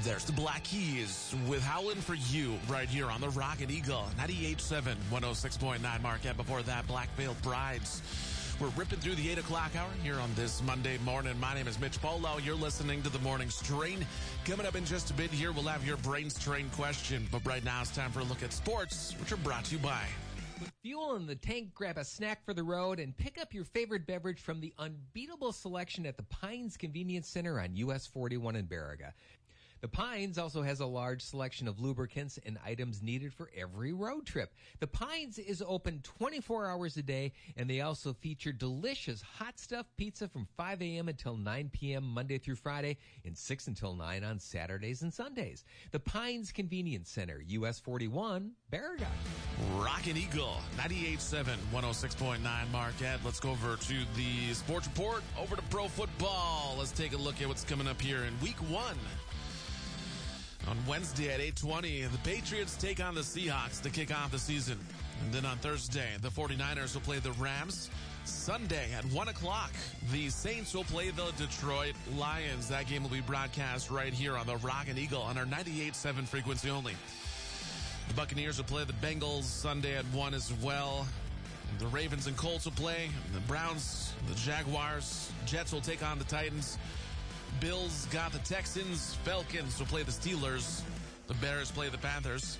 There's the Black Keys with Howlin' For You right here on the Rockin' Eagle. 98.7, 106.9 Marquette. Before that, Black Veiled Brides. We're ripping through the 8 o'clock hour here on this Monday morning. My name is Mitch Polo. You're listening to The Morning Strain. Coming up in just a bit here, we'll have your brain strain question. But right now, it's time for a look at sports, which are brought to you by... With fuel in the tank, grab a snack for the road and pick up your favorite beverage from the unbeatable selection at the Pines Convenience Center on US 41 in Baraga. The Pines also has a large selection of lubricants and items needed for every road trip. The Pines is open 24 hours a day, and they also feature delicious hot stuff pizza from 5 a.m. until 9 p.m. Monday through Friday and 6 until 9 on Saturdays and Sundays. The Pines Convenience Center, US 41, Baraga. Rockin' Eagle, 98.7, 106.9 Marquette. Let's go over to the sports report, over to pro football. Let's take a look at what's coming up here in week 1. On Wednesday at 8:20, the Patriots take on the Seahawks to kick off the season. And then on Thursday, the 49ers will play the Rams. Sunday at 1 o'clock, the Saints will play the Detroit Lions. That game will be broadcast right here on the Rockin' Eagle on our 98.7 frequency only. The Buccaneers will play the Bengals Sunday at 1 as well. The Ravens and Colts will play. The Browns, the Jaguars, Jets will take on the Titans. Bills got the Texans. Falcons will play the Steelers. The Bears play the Panthers.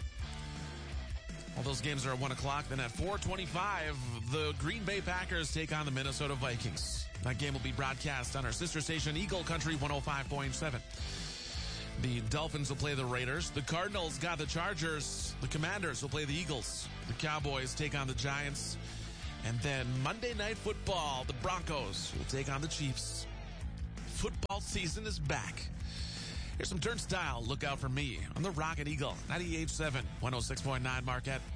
All those games are at 1 o'clock. Then at 4:25, the Green Bay Packers take on the Minnesota Vikings. That game will be broadcast on our sister station, Eagle Country 105.7. The Dolphins will play the Raiders. The Cardinals got the Chargers. The Commanders will play the Eagles. The Cowboys take on the Giants. And then Monday Night Football, the Broncos will take on the Chiefs. Football season is back. Here's some Turnstile. Look out for me on the Rockin' Eagle, 98.7, 106.9 Marquette.